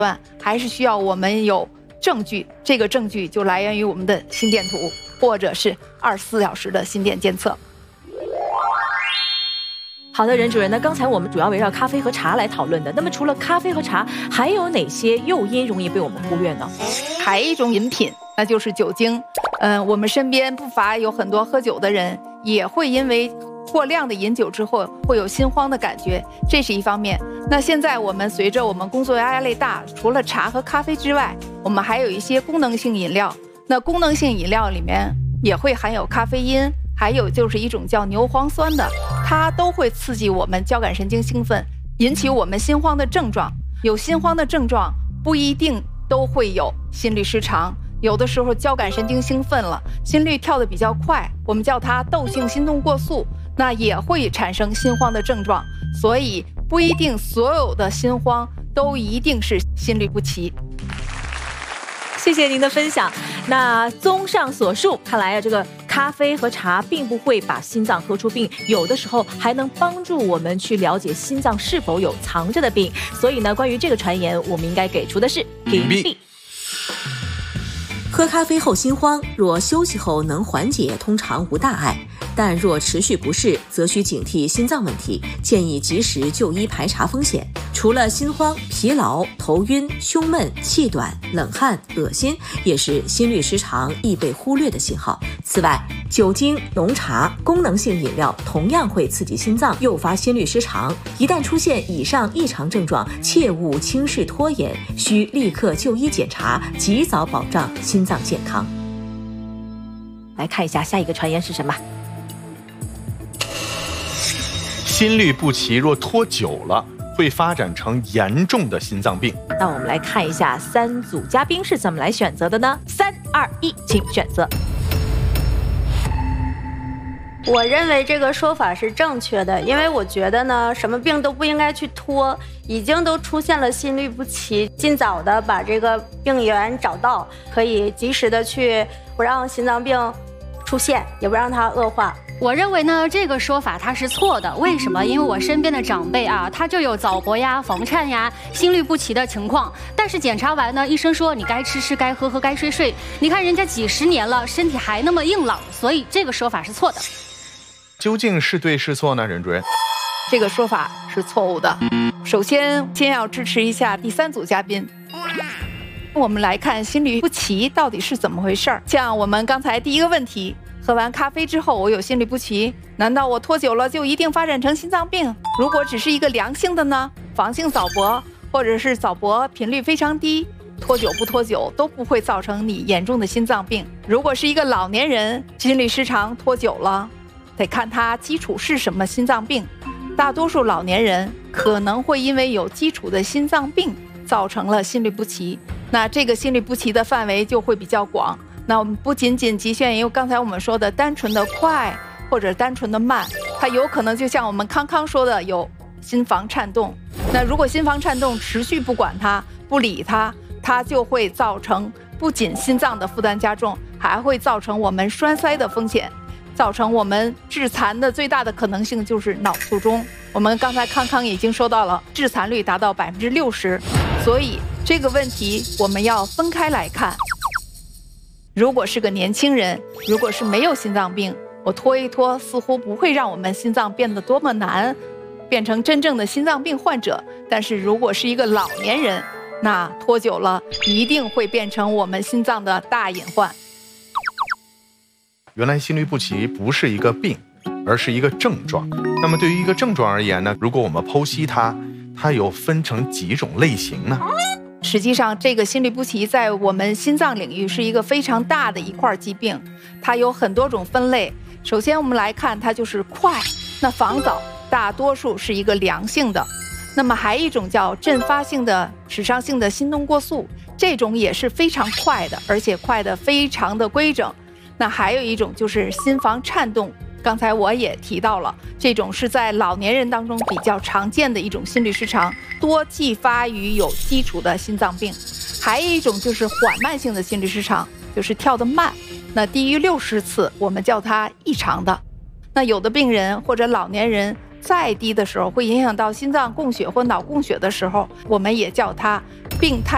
还是需要我们有证据，这个证据就来源于我们的心电图，或者是24小时的心电监测。 好的，任主任，那刚才我们主要围绕咖啡和茶来讨论的，那么除了咖啡和茶，还有哪些诱因容易被我们忽略呢？ 还有一种饮品，那就是酒精。我们身边不乏有很多喝酒的人，也会因为过量的饮酒之后会有心慌的感觉，这是一方面。那现在我们随着我们工作压力大，除了茶和咖啡之外，我们还有一些功能性饮料。那功能性饮料里面也会含有咖啡因，还有就是一种叫牛磺酸的，它都会刺激我们交感神经兴奋，引起我们心慌的症状。有心慌的症状不一定都会有心律失常，有的时候交感神经兴奋了，心率跳得比较快，我们叫它窦性心动过速，那也会产生心慌的症状。所以不一定所有的心慌都一定是心律不齐。 谢谢您的分享。那综上所述，看来这个咖啡和茶并不会把心脏喝出病，有的时候还能帮助我们去了解心脏是否有藏着的病。所以呢，关于这个传言，我们应该给出的是屏蔽。 喝咖啡后心慌，若休息后能缓解，通常无大碍。但若持续不适，则需警惕心脏问题，建议及时就医排查风险。除了心慌、疲劳、头晕、胸闷、气短、冷汗、恶心，也是心律失常易被忽略的信号。此外，酒精、浓茶、功能性饮料同样会刺激心脏，诱发心律失常。一旦出现以上异常症状，切勿轻视拖延，需立刻就医检查，及早保障心脏健康。 来看一下下一个传言是什么？ 心律不齐若拖久了，会发展成严重的心脏病。 那我们来看一下三组嘉宾是怎么来选择的呢？3、2、1，请选择。 我认为这个说法是正确的，因为我觉得呢，什么病都不应该去拖，已经都出现了心律不齐，尽早的把这个病源找到，可以及时的去不让心脏病出现，也不让它恶化。 我认为呢，这个说法它是错的。为什么？因为我身边的长辈啊，他就有早搏呀、房颤呀、心律不齐的情况，但是检查完呢，医生说你该吃吃、该喝喝、该睡睡。你看人家几10年了，身体还那么硬朗，所以这个说法是错的。 究竟是对是错呢？任主任， 这个说法是错误的。首先要支持一下第3组嘉宾。我们来看心律不齐到底是怎么回事儿。像我们刚才第一个问题，喝完咖啡之后我有心律不齐，难道我拖久了就一定发展成心脏病？如果只是一个良性的呢，房性早搏，或者是早搏频率非常低，拖久不拖久都不会造成你严重的心脏病。如果是一个老年人心律失常拖久了，得看他基础是什么心脏病。大多数老年人可能会因为有基础的心脏病造成了心律不齐，那这个心律不齐的范围就会比较广。那我们不仅仅局限于刚才我们说的单纯的快或者单纯的慢，它有可能就像我们康康说的有心房颤动。那如果心房颤动持续不管它不理它，它就会造成不仅心脏的负担加重，还会造成我们栓塞的风险，造成我们致残的最大的可能性就是脑卒中。我们刚才康康已经说到了致残率达到60%，所以这个问题我们要分开来看。如果是个年轻人，如果是没有心脏病，我拖一拖似乎不会让我们心脏变得多么难，变成真正的心脏病患者。但是如果是一个老年人，那拖久了一定会变成我们心脏的大隐患。 原来心律不齐不是一个病，而是一个症状。那么对于一个症状而言呢，如果我们剖析它有分成几种类型呢？ 实际上这个心律不齐在我们心脏领域是一个非常大的一块疾病，它有很多种分类。首先我们来看它就是快，那房早大多数是一个良性的，那么还有一种叫阵发性的室上性的心动过速，这种也是非常快的，而且快的非常的规整。那还有一种就是心房颤动，刚才我也提到了，这种是在老年人当中比较常见的一种心律失常，多继发于有基础的心脏病。还有一种就是缓慢性的心律失常，就是跳得慢，那低于60次我们叫它异常的。那有的病人或者老年人再低的时候会影响到心脏供血或脑供血的时候，我们也叫它病态